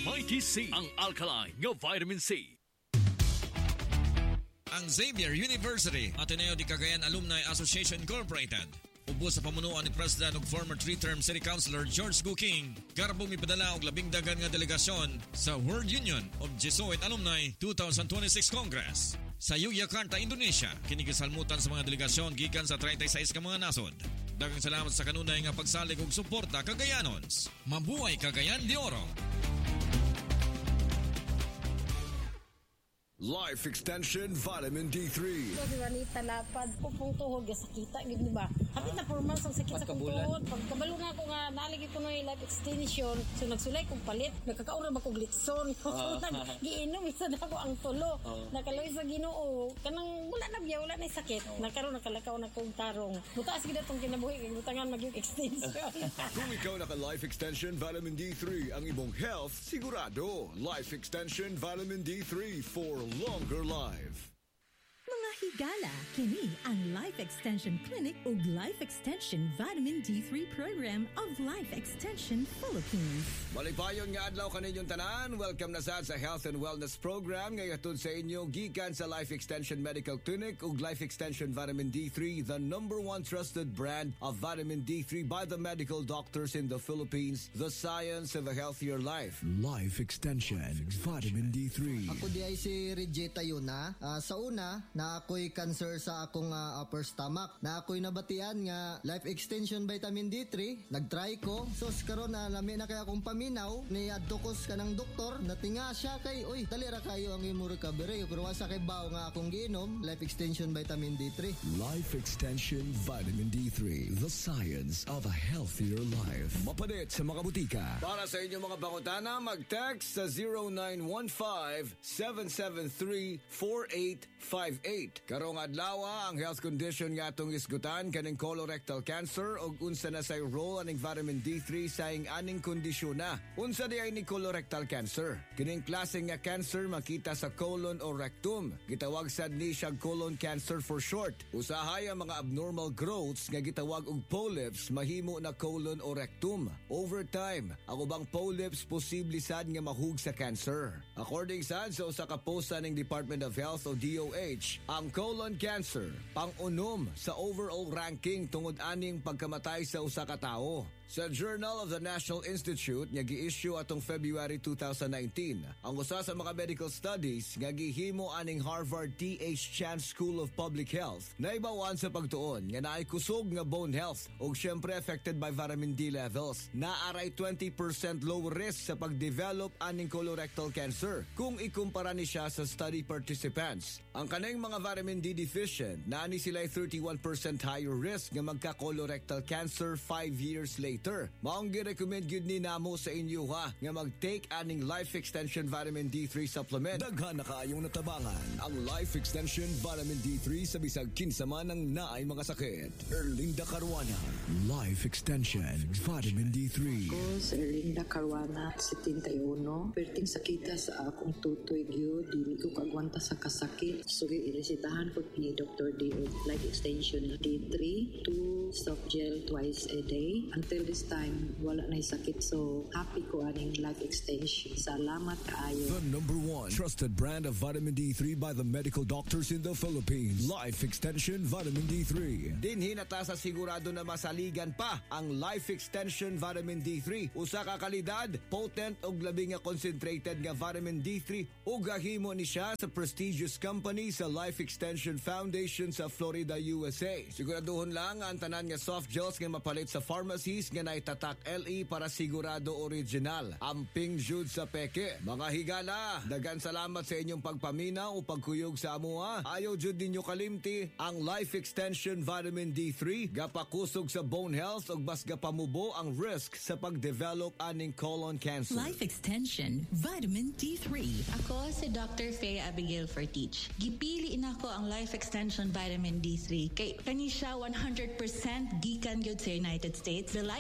Mighty C, ang alkaline nga vitamin C. Ang Xavier University, Ateneo de Cagayan Alumni Association Incorporated, ubos sa pamunuan ni President ug former 3-term City Councilor George Gu King, garbong mipadala og labing dagan nga delegasyon sa World Union of Jesuit Alumni 2026 Congress sa Yogyakarta, Indonesia. Kini gisalmutan sa mga delegasyon gikan sa 36 ka mga nasod. Daghang salamat sa kanunay nga pagsalig og suporta Cagayanons. Mabuhay Cagayan de Oro. Life Extension Vitamin D3. So, di ba ni talapad po pong tuhod, sakita, di ba? Hapit na 4 months ang sakit sa kong tuhod. Pagkabalo nga ako nga, nalagi ko na yung life extension. So, nagsulay kong palit. Nagkakaura ba kong glitson. Giinom, isa na ako ang tulo. Nakaloy sa Ginoo. Kanang wala na biya, wala na yung sakit. Nakaroon, nakalakaw na kong tarong. Buta, sige na itong kinabuhi. Butangan mag-yung extension. Kung ikaw naka-Life Extension Vitamin D3, ang imong health sigurado. Life Extension Vitamin D3 for longer life. Mga higala, kini ang Life Extension Clinic ug Life Extension Vitamin D3 Program of Life Extension Philippines. Malipayon nga adlaw kaninyong tanan. Welcome na sa Health and Wellness Program ngayatod sa inyo gikan sa Life Extension Medical Clinic ug Life Extension Vitamin D3, the #1 trusted brand of vitamin D3 by the medical doctors in the Philippines. The science of a healthier life. Life Extension Vitamin D3. Ako di ay si Regeta Yuna. Sa una, na ako'y cancer sa akong upper stomach. Na ako'y nabatian nga life extension vitamin D3. Nagtry ko. So karon na lami na kay akong paminaw ni adtokos kanang doktor. Natinga siya kay, oy, dali ra kayo ang imong recovery. Pero wasa kay bawo nga akong giinom life extension vitamin D3. Life Extension Vitamin D3, the science of a healthier life. Mapadit sa mga butika. Para sa inyong mga bangutana, mag-text sa 0915-773-4858. Karong adlaw ang health condition nga atong isgutan kaning colorectal cancer ug unsa na say role aning vitamin D3 sa aning kondisyon na. Unsa di ay ni colorectal cancer? Kining klase nga cancer makita sa colon o rectum. Gitawag sad ni siya colon cancer for short. Usahay ang mga abnormal growths nga gitawag og polyps mahimo na colon o rectum. Over time, ang ubang polyps posible sad nga mahug sa cancer. According sad sa usa ka post sa ning Department of Health o DOH, ang colon cancer pang-unom sa overall ranking tungod aning pagkamatay sa usa ka tawo. Sa Journal of the National Institute nga gi-issue atong February 2019, ang usa sa mga medical studies nga gihimo aning Harvard T.H. Chan School of Public Health na ibawan sa pagtuon nga naay kusog nga bone health ug syempre affected by vitamin D levels. Naaray 20% low risk sa pagdevelop aning colorectal cancer kung ikumpara ni siya sa study participants. Ang kanang mga vitamin D deficient naani sila 31% higher risk nga magka-colorectal cancer 5 years later. Maong gi-recommend gyud ni namo sa inyo nga mag-take aning Life Extension Vitamin D3 supplement. Daghan na kaayong natabangan ang Life Extension Vitamin D3 sa bisag kinsa man ang naay mga sakit. Erlinda Caruana, Life Extension Vitamin D3. Ako sa Erlinda Caruana, 71. Perting sakita sa akong tutoy gyud, dili ko kagwanta sa kasakit. So iresitahan ko ni Dr. D Life Extension D3, 2 soft gel twice a day. Until this time, wala na sakit. So, happy ko aning life extension. Salamat kaayo. The #1 trusted brand of vitamin D3 by the medical doctors in the Philippines. Life Extension Vitamin D3. Dinhi na ta sa sigurado na masaligan pa ang Life Extension Vitamin D3. Usa ka kalidad, potent ug labi nga concentrated nga vitamin D3 ug gahimo ni siya sa prestigious company sa Life Extension Foundation sa Florida, USA. Siguraduhon lang ang tanan nga soft gels nga mapalit sa pharmacies nga naitatak LE para sigurado original. Amping jud sa peke. Mga higala, dagan salamat sa inyong pagpaminaw o pagkuyog sa amuha. Ayaw jud ninyo kalimti ang Life Extension Vitamin D3 gapakusog sa bone health ug bas gapamubo ang risk sa pagdevelop aning colon cancer. Life Extension Vitamin D3. Ako si Dr. Faye Abigail Fortich. Gipili nako ang Life Extension Vitamin D3 kay kani siya 100% gikan gyud sa United States. The Life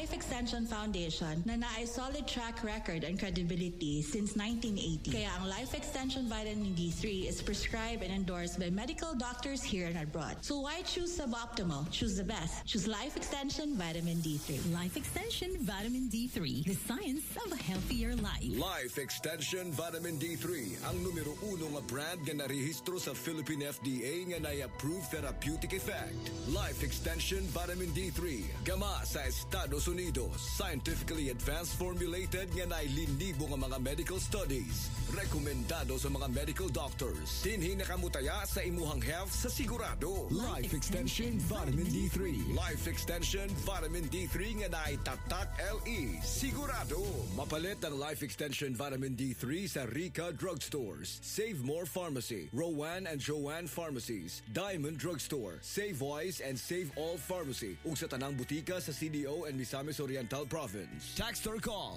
Life Extension Foundation na naay solid track record and credibility since 1980. Kaya ang Life Extension Vitamin D3 is prescribed and endorsed by medical doctors here and abroad. So why choose suboptimal? Choose the best. Choose Life Extension Vitamin D3. Life Extension Vitamin D3, the science of a healthier life. Life Extension Vitamin D3, ang numero 1 nga brand nga narehistro sa Philippine FDA nga na-approve therapeutic effect. Life Extension Vitamin D3, gama sa Estados Unidos, scientifically advanced formulated nga nailinibo nga mga medical studies. Rekomendado sa mga medical doctors. Dinhi nakamutaya sa imuhang health sa sigurado. Life Extension Vitamin D3. Life Extension Vitamin D3 nga naitatak LE. Sigurado. Mapalit ang Life Extension Vitamin D3 sa Rica Drugstores, Save More Pharmacy, Rowan and Joanne Pharmacies, Diamond Drugstore, Save Wise and Save All Pharmacy, ug sa tanang butika sa CDO and Misamis Oriental Province. Text or call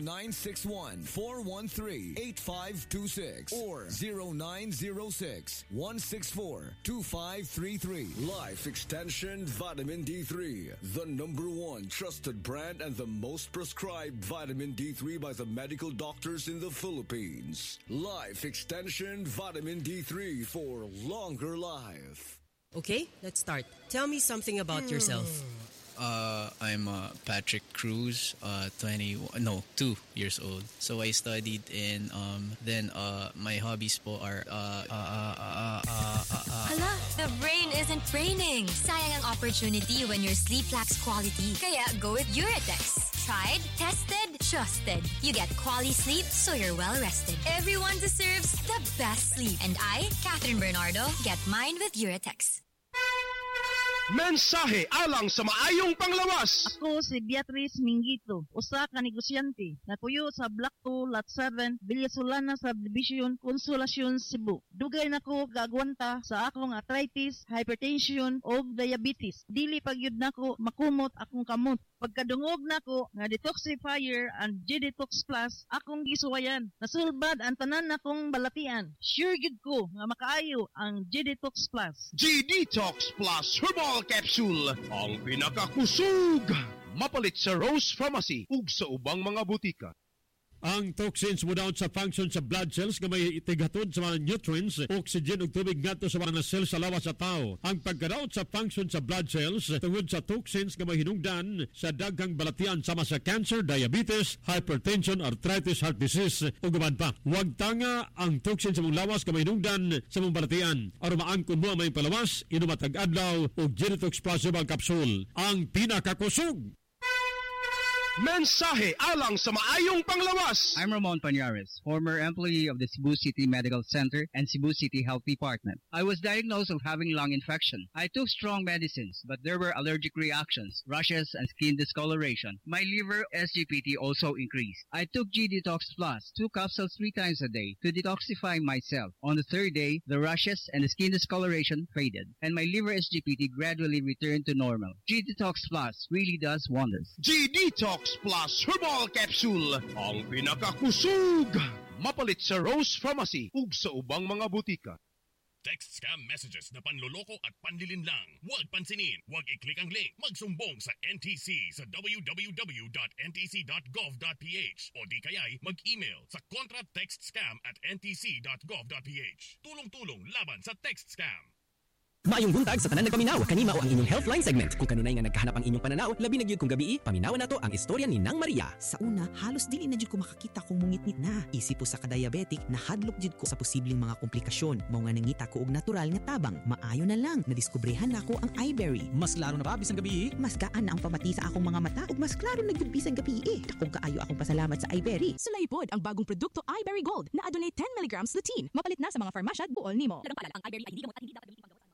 0961-413-8526 or 0906-164-2533. Life Extension Vitamin D3, the #1 trusted brand and the most prescribed vitamin D3 by the medical doctors in the Philippines. Life Extension Vitamin D3 for longer life. Okay, let's start. Tell me something about yourself. I'm Patrick Cruz, 2 years old. So I studied in then my hobbies po are Hala, the brain isn't braining. Sayang ang opportunity when your sleep lacks quality. Kaya go with Uratex. Tried, tested, trusted. You get quality sleep so you're well rested. Everyone deserves the best sleep. And I, Catherine Bernardo, get mine with Uratex. Mensahe alang sa maayong panglawas. Ako si Beatrice Mingito, usa ka negosyante na kuyo sa Block 2, Lot 7, Villasolana Subdivision, Consolacion, Cebu. Dugay nako gagwanta sa akong arthritis, hypertension o diabetes. Dili pagyud nako makumot akong kamot. Pagkadungog nako nga detoxifier and G-Detox Plus akong gisuwayan. Nasulbad ang tanan nakong balatian. Sure gyud ko nga makaayo ang G-Detox Plus. G-Detox Plus Herbal Capsule, ang pinakakusog. Mapalit sa Rose Pharmacy ug sa ubang mga butika. Ang toxins mo daw sa function sa blood cells nga may itigatod sa mga nutrients, oxygen ug tubig ngadto sa mga cells sa lawas sa tao. Ang pagkadaot sa function sa blood cells tungod sa toxins nga may hinungdan sa daghang balatian sama sa cancer, diabetes, hypertension, arthritis, heart disease ug uban pa. Huwag tanga ang toxins sa mong lawas nga may hinungdan sa mong balatian. Aron maangkon mo ang may palawas, inom matag adlaw og G-Detox Plus Herbal Capsule, ang pinakakusog. Mensahe alang sa maayong panglawas. I'm Ramon Pañares, former employee of the Cebu City Medical Center and Cebu City Health Department. I was diagnosed of having lung infection. I took strong medicines, but there were allergic reactions, rashes, and skin discoloration. My liver SGPT also increased. I took G-Detox Plus, 2 capsules 3 times a day to detoxify myself. On the 3rd day, the rashes and the skin discoloration faded, and my liver SGPT gradually returned to normal. G-Detox Plus really does wonders. G-Detox Plus Herbal Capsule, ang pinakakusog. Mapalit sa Rose Pharmacy ug sa ubang mga butika. Text scam messages na panloloko at panlilin lang. Huwag pansinin. Huwag i-click ang link. Magsumbong sa NTC sa www.ntc.gov.ph o di kaya'y mag-email sa contratextscam@ntc.gov.ph. Tulong-tulong laban sa text scam. Maayong buntag sa tanan nagpaminaw, kanima o ang inyong healthline segment. Kung kanunay nga nagkahanap ang inyong pananaw, labi na gyud kung gabi, paminawan nato ang istorya ni Nang Maria. Sa una, halos dili na gyud ko makakita kung mungitnit na. Isip po sa ka-diabetic, nahadlok gyud ko sa posibleng mga komplikasyon. Mao nga nangita ko og natural nga tabang. Maayo na lang, nadiskubrehan nako ang iBerry. Mas klaro na ba bisan gabi? Mas gaan na ang pamati sa akong mga mata ug mas klaro na gyud bisan gabi. Dakong kaayo akong pasalamat sa iBerry. Sulay pod ang bagong produkto iBerry Gold na adunay 10 mg lutein. Mapalit na sa mga farmasya buol nimo. Lagang paalala, ang iBerry ay hindi gamot at hindi dapat gamitin panggamot.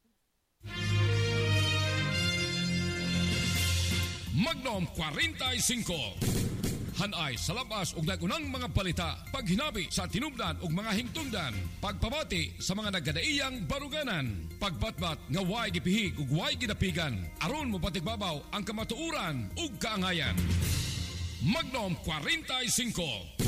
Magnum 45. Hanay sa labas ug nagunang mga balita, paghinabi sa tinubdan ug mga hingtungdan, pagpamati sa mga nagkadaiyang baruganan, pagbatbat nga way gipihig ug way gidapigan, aron mo patigbabaw ang kamatuuran ug kaangayan. Magnum 45.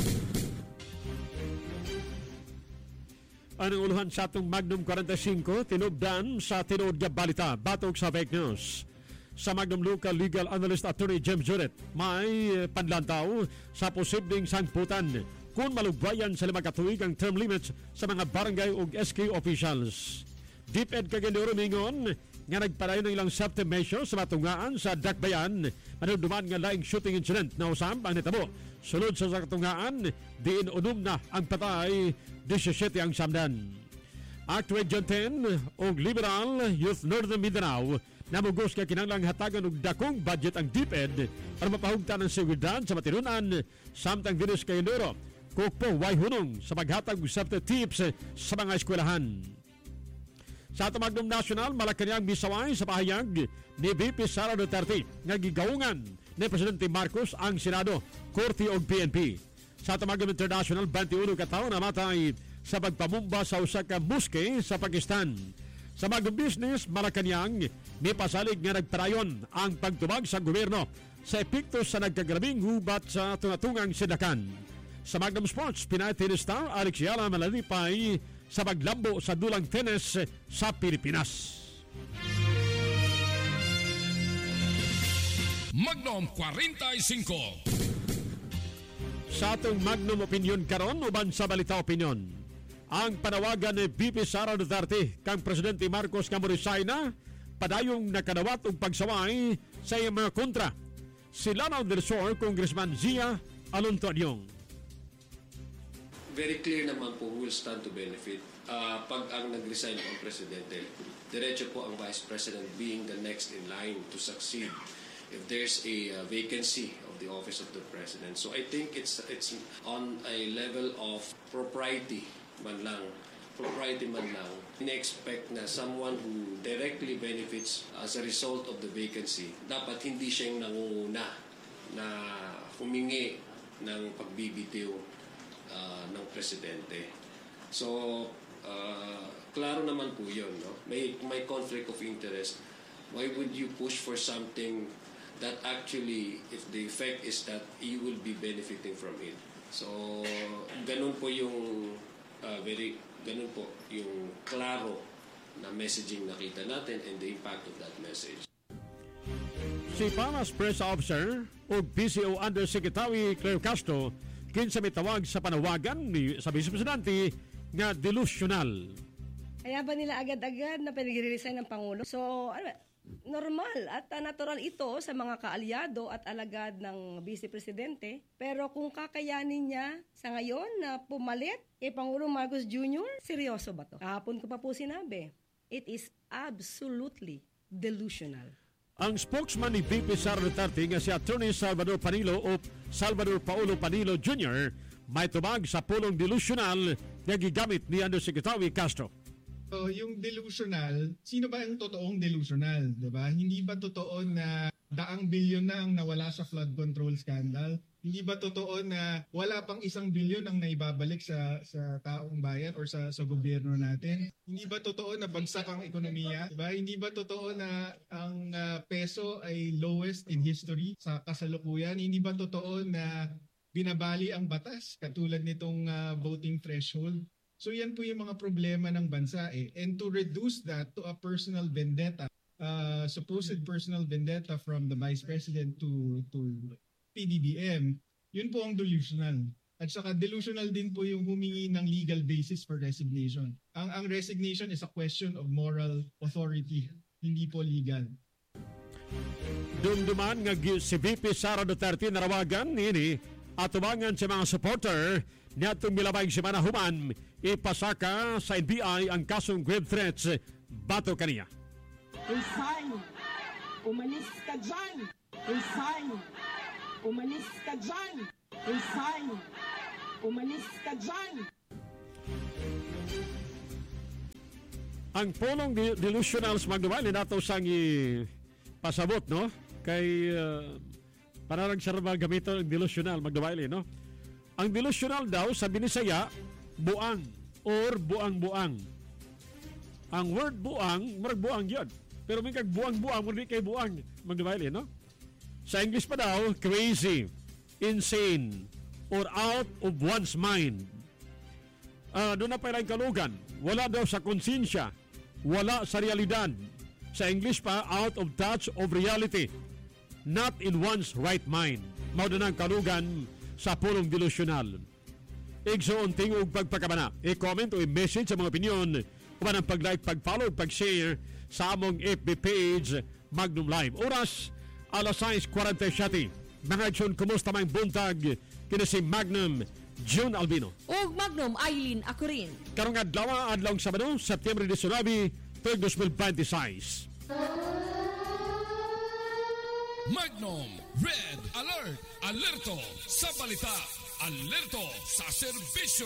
Anong uluhan sa atong Magnum 45, tinubdan sa tinuod nga balita, batog sa fake news. sa Magnum Local Legal Analyst Attorney James Juret may panlantaw sa posibleng sangputan kung malugbayan sa 5 katuig ang term limits sa mga barangay o SK officials. DepEd Cagayan mingon nga nagpadayon ng ilang safety measures sa matungaan sa Dakbayan manunduman nga laing shooting incident na usam ang nitabo. Sulod sa katungaan, diin unom na ang patay, 17 ang samdan. Act Region 10 o Liberal Youth Northern Mindanao namugos ka kinanglang hatagan og dakong budget ang DepEd para mapahugtan ang seguridad sa matinunan samtang dinis kay Ndoro kukpo way hunong sa paghatag og safety tips sa mga eskwelahan. Sa ato Magnum National, Malacanang misaway sa pahayag ni VP Sara Duterte nga gigaungan ni Presidente Marcos ang Senado, Korte ug PNP. Sa ato Magnum International, 21 katawo namatay sa pagpamumba sa usa ka moske sa Pakistan. Sa Magnum Business, Malacanang, may pasalig nga nagparayon ang pagtubag sa gobyerno sa epekto sa nagkagrabing hubat sa tungatungang sidakan. Sa Magnum Sports, Pinay Tennis Star Alex Yala malalipay sa paglambo sa dulang tennis sa Pilipinas. Magnum 45. Sa atong Magnum Opinion karon uban sa Balita Opinion, ang panawagan ni VP Sara Duterte kang Presidente Marcos nga moresign na padayong nakadawat og pagsaway sa iyang mga kontra. Si Lanao del Sur, Congressman Zia Alontoniong. Very clear naman po who will stand to benefit. Pag ang nag-resign ang Presidente, diretso po ang Vice President being the next in line to succeed if there's a vacancy of the office of the President. So I think it's on a level of propriety man lang, in-expect na someone who directly benefits as a result of the vacancy, dapat hindi siyang nangunguna na humingi ng pagbibitiw ng Presidente. So, klaro naman po yun, no? May conflict of interest. Why would you push for something that actually, if the effect is that you will be benefiting from it? So, ganun po yung ganun po yung klaro na messaging nakita natin and the impact of that message. Si Pamas Press Officer o PCO Undersecretary Claire Castro kinsa may tawag sa panawagan sa Vice Presidente nga delusional. Kaya ba nila agad-agad na pinag-resign ng Pangulo? So, normal at natural ito sa mga kaalyado at alagad ng Vice Presidente. Pero kung kakayanin niya sa ngayon na pumalit kay Pangulong Marcos Jr., seryoso ba to? Kahapon ko pa po sinabi, it is absolutely delusional. Ang spokesman ni VP Sara Duterte nga si Attorney Salvador Panilo o Salvador Paulo Panilo Jr. may tubag sa pulong delusional na gigamit ni Undersecretary Castro. So, yung delusional, sino ba yung totoong delusional? Diba? Hindi ba totoo na daang bilyon na ang nawala sa flood control scandal? Hindi ba totoo na wala pang 1 bilyon ang naibabalik sa taong bayan or sa gobyerno natin? Hindi ba totoo na bagsak ang ekonomiya? Diba? Hindi ba totoo na ang peso ay lowest in history sa kasalukuyan? Hindi ba totoo na binabali ang batas katulad nitong voting threshold? So yan po yung mga problema ng bansa eh. And to reduce that to a personal vendetta, supposed personal vendetta from the Vice President to PBBM, yun po ang delusional. At saka delusional din po yung humingi ng legal basis for resignation. Ang resignation is a question of moral authority, hindi po legal. Dumduman nga si VP Sara Duterte narawagan nini at tumangan sa mga supporter niya itong milabay semana human ipasaka sa NBI ang kasong grave threats bato kaniya. Resign! Umalis ka dyan! Resign! Umalis ka dyan! Resign! Umalis ka dyan! Ang pulong delusionals magdumali nato sang pasabot, no? Kay parang sarba gamito ang delusional magdumali, no? Ang delusional daw sa Binisaya, buang or buang-buang. Ang word buang, marag buang yun. Pero may kag buang-buang, marag kay buang magdumali, no? Sa English pa daw, crazy, insane, or out of one's mind. Doon na pa lang kalugan. Wala daw sa konsensya. Wala sa realidad. Sa English pa, out of touch of reality. Not in one's right mind. Mao na ng kalugan sa pulong delusional. Igsoon tingog pagpakabana. I-comment o i-message sa mga opinion. Uban ang pag-like, pag-follow, pag-share sa among FB page Magnum Live. Oras, alas 6:47. Mga aksyon, kumusta mang buntag? Kina si Magnum June Albino. O Magnum Eileen Acurin. Karong adlaw Sabado, September 19, 2026. Magnum Red Alert. Alerto sa balita. Alerto sa serbisyo.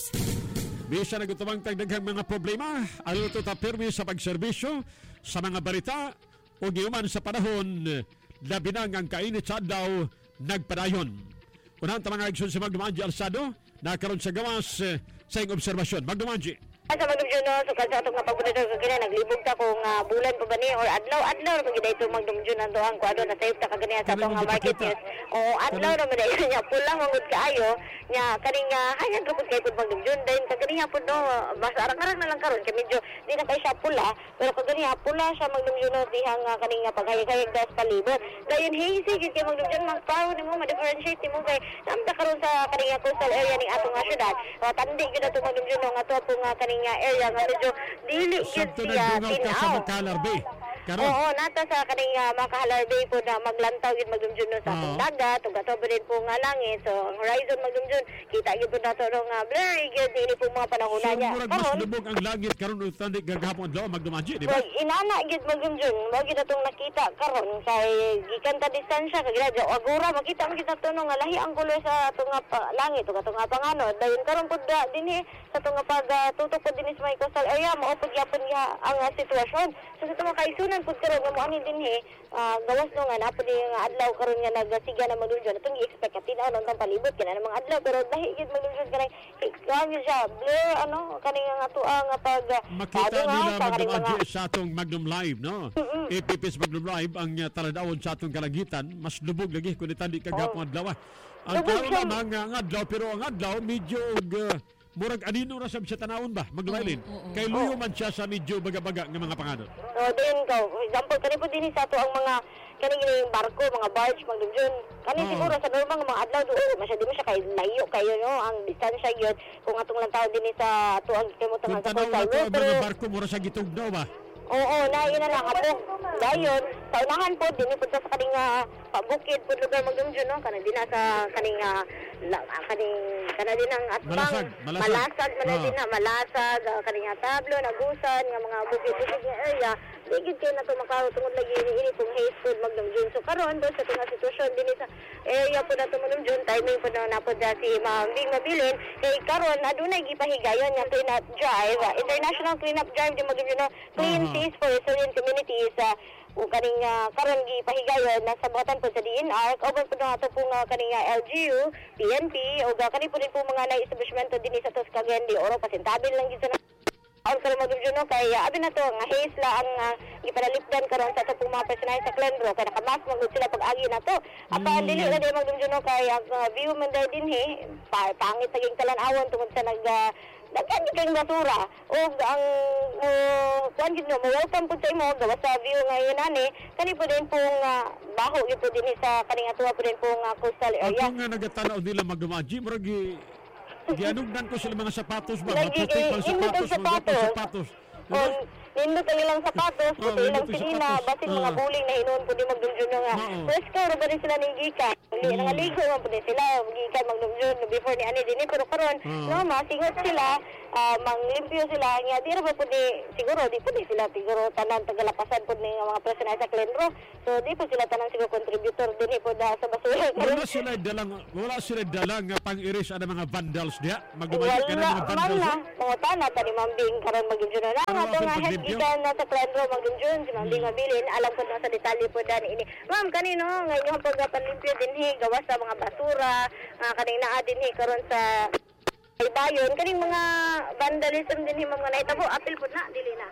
Bisa nagutumang tagdaghang mga problema. Alerto ta permi sa pagserbisyo sa mga balita o giuman sa panahon labi na ang kainit sa adlaw nagpadayon. Unahan ta mga aksyon si Magnum Angie Alsado nakaroon sa gawas sa iyong obserbasyon. Magnum Angie. Sa Magnum Juno, sukad sa itong pagpunod sa kanya, naglibog ta kung bulan pa ba niya or adlaw pag ito Magnum Juno ang doang ko na sayop ta kaganiya sa itong market news. O adlaw naman ay niya pula mangod kaayo niya kaning hayan rupod kay Magnum Juno dahil kaganiya po no basta arang-arang na lang karon kay medyo di na kay siya pula pero kaganiya pula siya Magnum Juno dihang kaning paghayag-hayag das palibot. Dayon hazy gid kay Magnum Juno magpaw nimo ma-differentiate nimo kay namta karon sa kaning coastal area ning atong syudad. Tandi gyud ato Magnum Juno nga ato pong kaning area nga medyo dili gyud siya tinaw. Oo, nata sa kaning Makahalar Bay po na maglantaw gyud Magnum Juno sa atong dagat ug ato din po nga langit. So ang horizon Magnum Juno kita gyud po nato nga blurry gyud ini po mga panahon niya. Mas lubog ang langit karon ug tandi gagahapon adlaw Magnum Angie, di ba? Inana gyud Magnum Juno, mao gyud atong nakita karon kay gikan ta distansya kay gira agura makita mo kita tuno nga lahi ang kulo sa atong langit ug atong panganod. Dayon karon pud dinhi sa atong pagtutok pud dinhi sa may coastal area mao pud gyapon ang sitwasyon. So sa itong kaisunan pud karon nga moani dinhi gawas no nga napod nga adlaw karon nga nagasiga na Magnum Juno atong i-expect tinaw nang palibot kana namang adlaw pero dahil gyud Magnum Juno kanay grabe siya blur kaning nga tuwa nga pag makita nila Magnum Angie sa atong Magnum Live no. Ipipis Magnum Live ang taladawon sa atong kalangitan mas lubog lagi kun itandi kagahapon adlaw. Ang karon lamang nga adlaw pero ang adlaw medyo murag anino ra sa tanawon ba Magnum Eileen kay luyo man siya sa medyo baga-baga nga mga panganod. Then go example kani po dinhi sa ato ang mga kaning barko mga barge Magnum Juno kani siguro sa normal nga mga adlaw do masyado mo siya kay layo kayo no ang distansya gyud kung atong lantaw dinhi sa ato ang kimutang sa coastal pero mga barko mura sa gitugnaw ba. Oo, na yun na lang ako. Dayon, sa unahan po, dinipunta sa kaning pabukid po lugar Magnum Juno, kana din sa kaning kana din ang atbang, malasag, malasag, kaning tablo, nagusan, nga mga bukid-bukid nga area, digid kayo na ito makatungod lagi ini pong haze food Magnum Juno. So karon do sa itong sitwasyon din sa area po na ito Magnum Juno, timing po na napod si Mambing Mabilin, kay karon, adunay gipahigayon nga clean-up drive, international clean-up drive di Magnum Juno, clean for resilient communities ug kaning karon gipahigayon nasa buhatan po sa DNR kauban po ato pong kaning LGU, PNP ug kani po din po mga na-establishmento dinhi sa Cagayan de Oro pasintabil lang gid sa ang karon Magnum Juno kay abi na to nga haze la ang gipanalipdan karon sa ato pong mga personal sa Clenro kay nakamas magud sila pag-agi na to apa dili na di Magnum Juno kay ang view man day dinhi pangit saging talan-awon tungod sa daghan kayong basura o ang kuan gid no welcome po sa imo gawas sa view ngayon ani kani po din pong baho gyud po din sa kaning atuwa po din pong coastal area. Ako nga nagatanaw nila Magnum Angie murag gianugdan ko sila mga sapatos ba maputik pang sapatos. Nindot ang ilang sapatos, puti ilang silina, basin mga buling na hinuon po di Magnum Juno nga. First ko, rin ba rin sila ningikan? Nangaligo man po din sila, gikan Magnum Juno before ni ani din. Pero karon, masingot sila, manglimpyo sila, nga di rin po di, siguro, di po di sila, siguro, tanan, tagalapasan po ni mga personal sa Clenro. So, di po sila tanan siguro contributor din po sa basura. Wala sila dalang pang-iris ang mga vandals diya? Magumalik ka ng mga vandals? Wala, mga tanat, ni Mambing, karon Magnum Juno na. Ito nga, ikan na sa Clenro Magnum Juno, si Mambing Mabilin, alam ko na sa detalye po dyan ini. Ma'am, kanino, ngayon po panlimpyo din gawas sa mga basura, kaning naa din karon sa Bayon, kaning mga vandalism din mga naitabo, apil po na, dili na.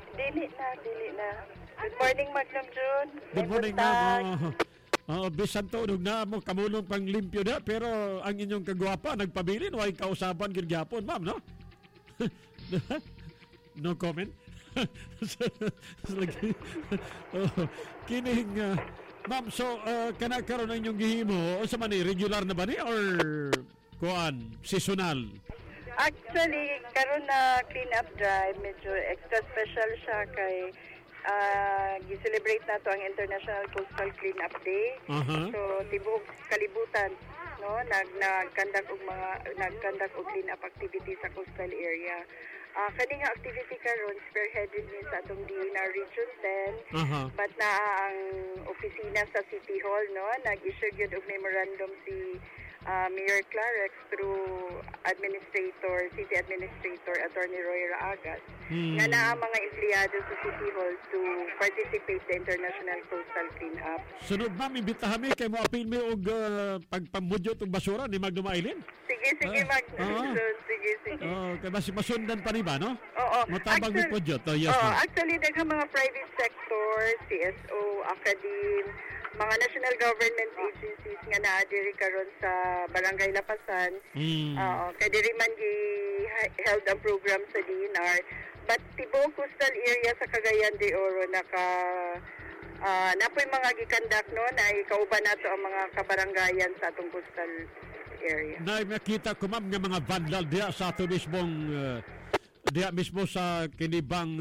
Good morning, Magnum Juno. Good morning, ma'am. Bisan to, na mo kamulong pang limpyo na, pero ang inyong kagwapa, nagpabilin, huwag kausapan gyapon, ma'am, no? No comment? Kining ma'am, so kana karon ang inyong gihimo o sa man regular na ba ni or kuan seasonal? Actually, karon na clean up drive, medyo extra special siya kay gi-celebrate na to ang International Coastal Clean Up Day. So tibok kalibutan no nagkandak og clean up activity sa coastal area. Kani nga activity karon spearheaded ni sa atong DNR Region 10 but na ang opisina sa City Hall no nag-issue gyud og memorandum si Mayor Clarex through City Administrator Attorney Roy Raagas nga na ang mga empleyado sa City Hall to participate sa International Coastal Cleanup. Sunod ma'am, imbitahan mi kay mo apil mi og pagpamudyo og basura ni Magnum Island. Sige Magnum. Sige. Kay basi masundan pa ni ba no? Oo. Motabang mi pudyo to. Yes, actually daghang mga private sector, CSO, academe, mga national government agencies nga naa diri karon sa Barangay Lapasan. Kay diri man held ang program sa DNR. But tibok coastal area sa Cagayan de Oro napoy mga gikandak no na ikauban nato ang mga kabarangayan sa atong coastal area. Na makita ko ma'am nga mga vandal diya sa ato mismong diya mismo sa kinibang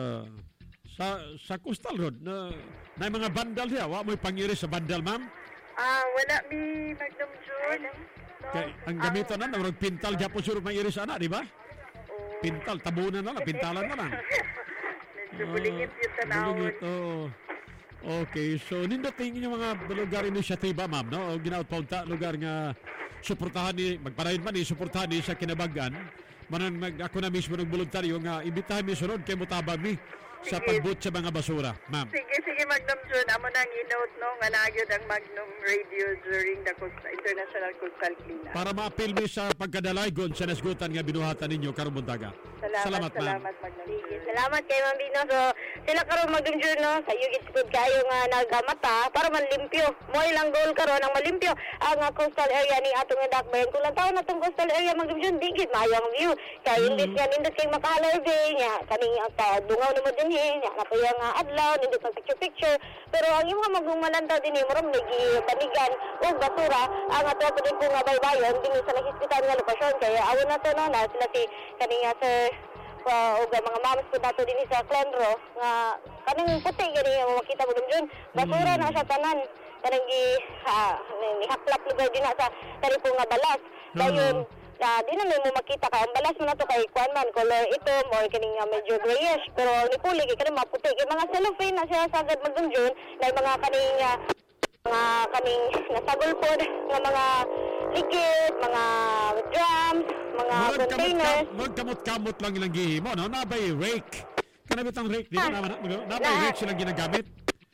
sa coastal road na mga vandal diya. Wa mo'y pangiri sa vandal ma'am? Wala mi Magnum June. Kay ang gamito na nang pintal diya po sure may iris ana, di ba? Pintal, tabunan na lang, pintalan na lang. Medyo bulingit yung tanawon. Okay, so nindating yung mga lugar inisyatiba, ma'am, no? O ginaut-paunta, lugar nga suportahan ni, magparahin man ni, suportahan ni sa kinabagan. Manan ako na mismo nagboluntaryo nga imbitahan mi sunod kay mutabang mi sa pagbut sa mga basura, ma'am. Sige Magnum June, amo nang i-note no nga nagyod ang Magnum Radio during the International Coastal Cleanup. Para ma-appeal mi sa pagkadalaygon sa nasgutan nga binuhatan ninyo karong buntaga. Salamat ma'am. Magnum. Salamat kay Ma'am Bino. So sila karong Magnum June no, sa yugit good kayo nga nagamata para manlimpyo. Mo ilang goal karon ang malimpyo ang coastal area ni atong Dakbayan. Kung lang taon natong coastal area Magnum June, digit maayo ang view. Kay imbis nga nindot kay makahalaway nya kaning dungaw nimo din nya napayang adlaw nindot sa picture. Pero ang imong maglumalantaw din mo ron banigan og basura ang ato pud ko nga baybayon dinhi sa hospital nga lokasyon kay awon na to no na sila si kaning sir og mga mams po nato din sa Clenro nga kaning puti gani makita mo dun basura na sa tanan kanang haklap lugar din sa kani po nga balas dayon di na mo makita ka ang balas mo na to kay kuan man color itom or kaning medyo grayish pero ni puli kay kaning maputi kay mga cellophane na siya sagad magdunjon na mga kaning nasagol pod nga mga liquid, mga drums, mga containers. Magkamot-kamot lang ilang gihimo, no? Nabay rake. Kanabit ang rake, di ba? Nabay rake silang ginagamit?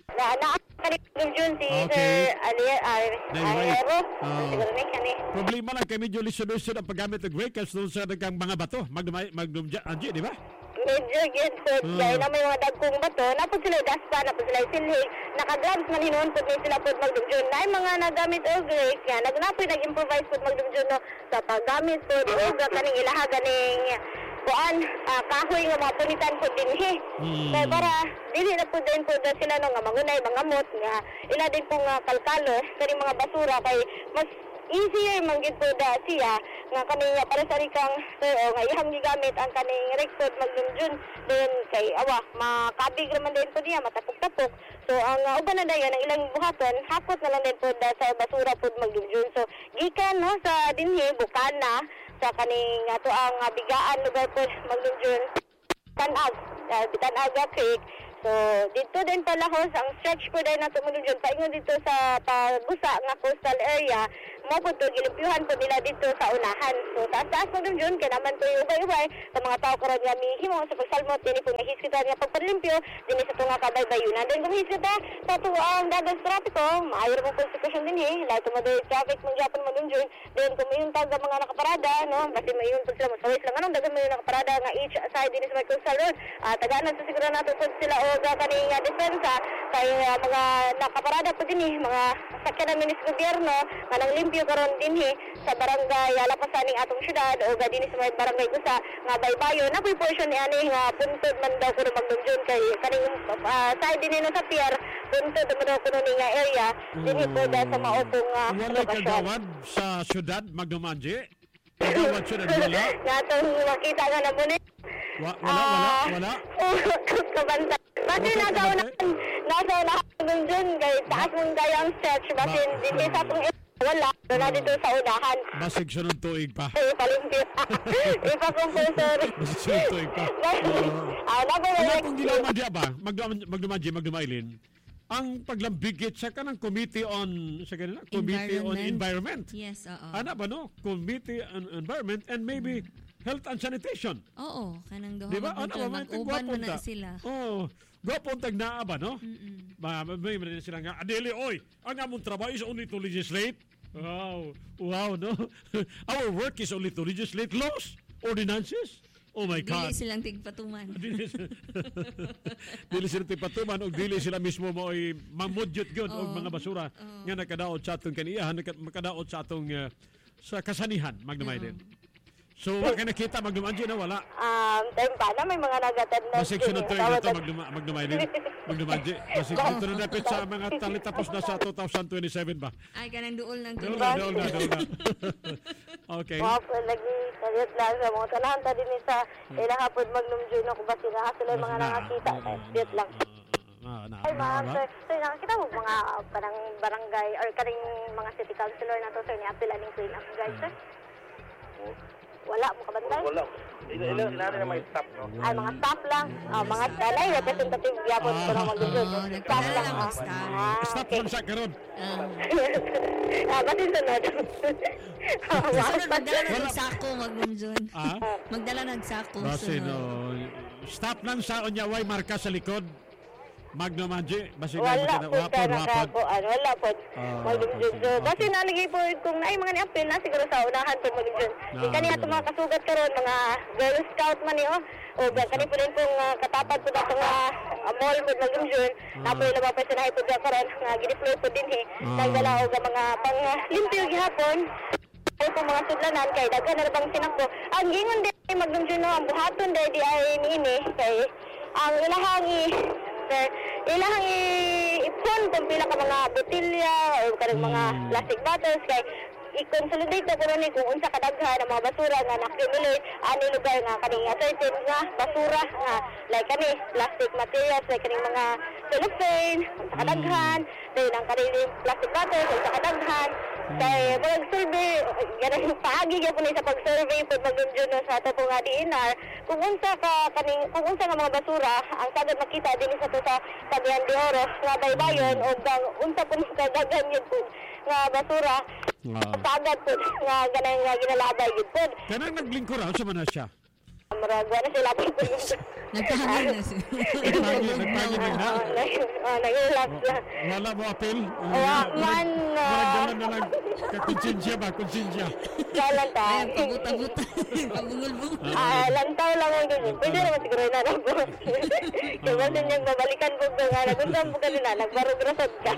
Kanang June si Sir Aliero. Siguro na kani. Problema lang kay medyo lisod-lisod ang paggamit ng rake kasi doon sa dagang mga bato. Magnum Angie, di ba? Medyo good food. Kaya na may mga dagkong bato. Napod sila daspa, napod sila silhig. Naka-gloves man hinuon po sila po magdumdun. Na yung mga nagamit o rake yan. Nagnapoy nag-improvise po magdumdun no, sa paggamit po. Uga kaning ilaha ganing kuan kahoy nga mga punitan po din kaya para dili na po din po sila no nga magunay mga mot nga ila din po nga kalkalo kani mga basura kay mas easier man gid po siya nga kani para sa rikang sir o nga ihang gigamit ang kaning record magdunjun din kay awa makabig naman din po niya matapok-tapok so ang uban na dayon ang ilang buhaton hakot na lang din po sa basura po magdunjun so gikan no sa dinhi bukana sa kaning ato ang bigaan lugar po magdunjun Bitan-Aga Creek. So dito din palahos ang stretch po din nato magdunjun paingon dito sa Busa nga coastal area mo po to gilimpyuhan po nila dito sa unahan. So taas magdunjun kay naman po ubay-ubay sa mga tao karon nga mihimo sa pagsalmot dinhi po nahiskita nga pagpanlimpyo dinhi sa tunga kabaybayunan. Then kung hiskita sa tuang dagang trapiko, maayo ra po sitwasyon dinhi, lahat tumadoy traffic man gyapon magdunjun. Then kung mayong tag mga nakaparada no, basi mayon po sila masawis lang anong dagan mayon nakaparada nga each side dinhi sa coastal road. Taganan sa siguro nato po sila o kaning depensa kay mga nakaparada po dinhi mga sakyanan minis gobyerno kanang limpyo limpyo karon dinhi sa barangay Lapasan ning atong syudad o dinhi sa may barangay Gusa nga Baybayon na portion ni ani nga puntod man daw kuno magdunjon kay kaning side dinhi no sa pier puntod man daw kuno ni nga area dinhi po sa maupong wala kagawad sa syudad Magdumanji. Kagawad syudad wala. Natong makita nga na mo ni. Wala. Kabanta. Basin nasa unahan dun kay taas mong gayang stretch. Basin dinhi sa atong wala. Wala dito sa unahan. Basig sunod tuig pa. Palimpyo. Ipa-compressor. Basig sunod tuig pa. Ano kung ginawa diya ba? Magdumailin. Ang paglambigit sa kanang Committee on Environment. Yes, oo. Ano ba no? Committee on Environment and maybe Health and Sanitation. Oo, kanang doon. Diba? Mag-uban mo na sila. Oo. Gwapon tagnaa ba, no? May sila nga, Adeli, oy, ang among trabaho is only to legislate. Wow, no? Our work is only to legislate laws, ordinances. Oh my God. Dili silang tigpatuman. Dili silang tigpatuman o dili sila mismo mo'y mamudyot yun o mga basura nga nakadaot sa atong kaniyahan, nakadaot sa atong sa kasanihan, Magdumailin. So, wala ka nakita, Magdumanji na wala? Time pa na, may mga nagatad na. Basig sunod to ito, Magdumailin. Magdumanji. Basig ito na napit sa mga talitapos na sa 2027 ba? Ay, kanang duol ng Dool na. Okay. Lagi, salit lang sa mga tanahan ta din sa ilahapod Magnum-June ako ba sila sila mga nakakita. Salit lang. Ay, ma'am, sir, nakakita mo mga parang barangay or karing mga city councilor na to, sir, ni-apil aning clean up guys, sir? Wala mo kabantay? Wala. Ilan na may staff, no? Ay, mga staff lang. Mga talay, representative yapon ko lang mag-june. Staff lang. Staff lang sa karon. Batin sunod. Magdala ng sako, Magnum-June. Magdala ng sako. Basin, staff lang sa Onyaway, marka sa likod. Magdumanji, basi wala po wala po Magnum-June. So basi naligay po kung naay mga ni-apil na siguro sa unahan po Magnum-June. Kaniya itong mga kasugat karon mga Girl Scout man o kani po din pong katapad po na itong mall po Magnum-June na po yung lumapay sa nahi po karon nga gideploy po din nagdala o mga pang limpyo gihapon po mga sudlanan kay daghan na bang sinakbo. Ang gingon din Magnum-June ang buhaton dahil di ay niini kay ang ilahang ipon kung pila ka mga botilya o kanang mga plastic bottles kay i-consolidate na po ni kung unsa kadaghan ang mga basura nga na-accumulate ani lugar nga kaning certain nga basura nga like kani plastic materials like kaning mga cellophane unsa kadaghan then ang kaning plastic bottles unsa kadaghan kay pag-survey ganang paagi gyud ni sa pag-survey pud Magnum-June sa ato po nga DNR kung unsa nga mga basura ang sagad makita dinhi sa to sa Cagayan de Oro nga Baybayon o unsa po kadaghan yun po nga basura sagad po nga ganang ginalabay yun po kanang naglingkod sa man siya maragwa na sila po nagtahanan na siya nagtagin na nag-relax lang wala mo apel man maragdaman na lang konsensya ba jalan ta pabuta pabungul-bungul lantaw lang ang ganyan pwede naman siguro na po kaya kasi niyang babalikan po nga nagundan po kanina nagbarog-rasod ka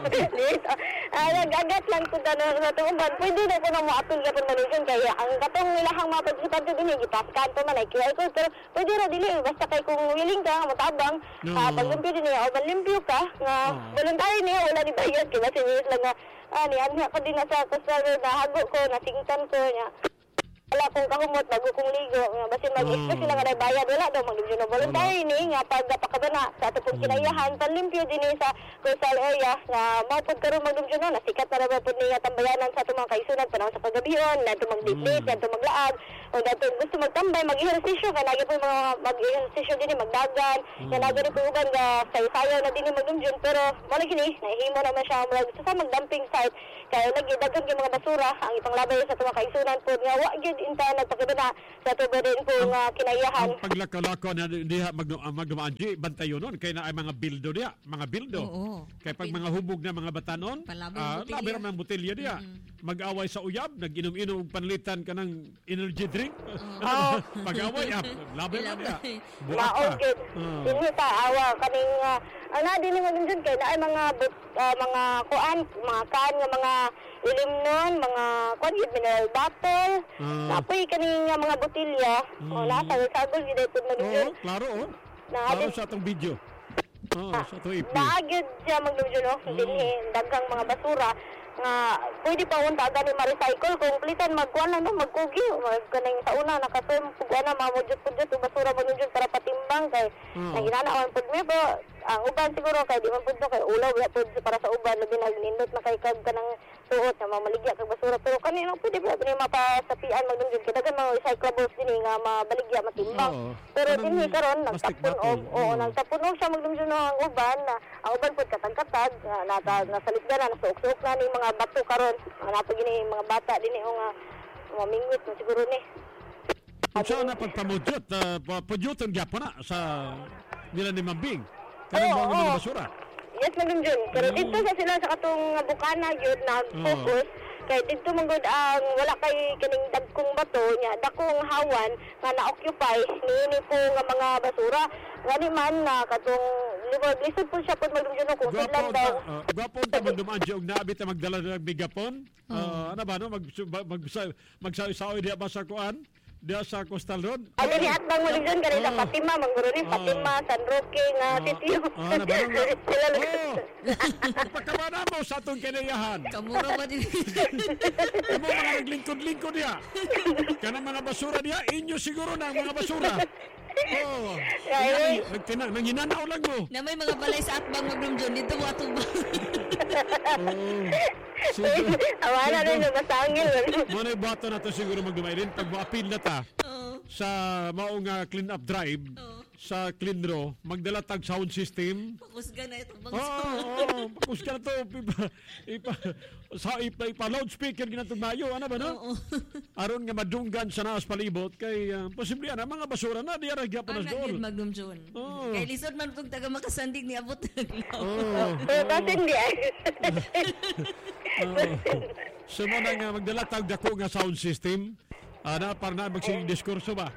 nag-agat lang po na sa tuuban pwede na po na mo apel ka po manusin kaya ang katong nilahang mapagsipan ko din ipaskan po man ay QR code pero pwede na dili basta kay kung willing ka matabang paglimpyo din niya o manlimpyo ka nga voluntary niya wala ni bayad kaya sinis lang nga niya ko din na sa customer na hago ko nasingtan ko niya wala kong kahumot bago kong ligo nga basin mag-express sila nga bayad wala daw Magnum-June voluntary ni nga pagpakabana sa ato pong kinayahan panlimpyo din sa coastal area nga maupod karon Magnum-June nasikat na raw pud ni nga tambayanan sa ato mga kaisunan panahon sa kagabion nadto mag-date nadto maglaag o nadto gusto magtambay mag-ehersisyo kay lagi po mga mag-ehersisyo din magdagan nga nagani po uban nga sayo-sayo na din Magnum-June pero wala gini nahimo naman siya sa magdumping site kay nagidaghan kay mga basura ang ipanglabay sa ato mga kaisunan pud nga wa gyud internet pagkabana sa tubo din po nga kinayahan. Ang paglako-lako na diha Magdumanji bantayon nun kay na ay mga bildo diha, mga bildo. Kay pag mga hubog na mga batanon, labi ra mga botelya diha. Mag-away sa uyab, nag-inom-inom og panlitan kanang energy drink. Pag-away labi ra diha. Okay. Dinhi ta awa kaning ana din Magnum-June kay na ay mga kuan, mga kan nga mga ilim nun, mga mineral bottle, napoy kaning mga botilya, nasa sagol gid ito magdumdum. Klaro Klaro sa atong video. Sa atong IP. Naagid siya magdumdum, dinhi daghang mga basura nga pwede pa unta gani ma-recycle kung plitan magkuan lang magkugi kaning sa una nakatum pugana mamudjud-pudjud basura magdumdum para patimbang kay naginanaan pud mi po ang uban siguro kay di man pud kay ulaw ya pud para sa uban labi nagnindot na kay kag kanang suot na mamaligya kag basura pero kanino pwede pa ni mapasapian magdumdum kay daghan mga recyclables dinhi nga mabaligya matimbang pero dinhi karon nagtapon nagtapon siya magdumdum ang uban na ang uban pud katag-katag nasalit na nasuok-suok na ning mga bato karon nato gini mga bata dinhi nga mamingwit na siguro ni Unsa na pagpamudjot pudyoton gyapon na sa nila ni Mambing kanang mga basura. Yes, magdumdum. Pero dito sa sila sa katong bukana yun nag-focus kay dito manggod ang wala kay kining dagkong bato nya dakong hawan nga na-occupy niini po nga mga basura ngani man na katong lisod po siya pud magdumdum kung sila daw gwapon ta magdumaan siya og naabit na magdala ng bigapon ano ba no magsawi-sawi diha ba sa kuan diha sa Coastal Road. Ano ni atbang magdumdum kanila Fatima mangguro ni Fatima San Roque nga sitio. Pagkamana mo sa atong kinayahan. Kamura ba din? Amo mga naglingkod-lingkod diha. Kanang mga basura diha inyo siguro na mga basura. Nanghinanaw lang mo. Na may mga balay sa atbang magdumdum dito mo atubang. Awala rin yung masangil. Muna yung bato na to siguro magdumay rin. Pag ma-appeal na ta sa maong clean up drive sa Cleanro, magdala tag sound system. Pakusga na ito. Pakusga na to. Ipa-loudspeaker ginatumayo. Ano ba no? Aron nga madunggan sa naas palibot kay posible yan. Mga basura na diya ragya pa nas doon. Magdumdum. Kay lisod man itong taga makasandig ni abot. Basin di ay. So mo na nga magdala tag dako nga sound system. Para na magsing diskurso ba?